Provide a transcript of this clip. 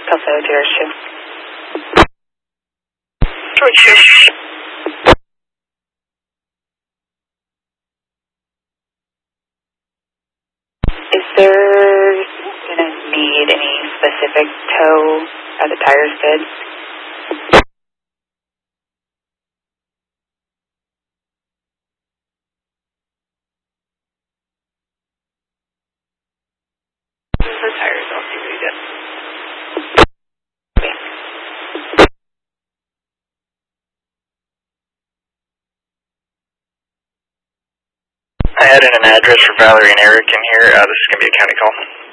Tulsa George 2. George 2. Is there going to need any specific tow? Are the tires good? The tires all seem to be good. Okay. I added an address for Valerie and Eric in here. This is going to be a county call.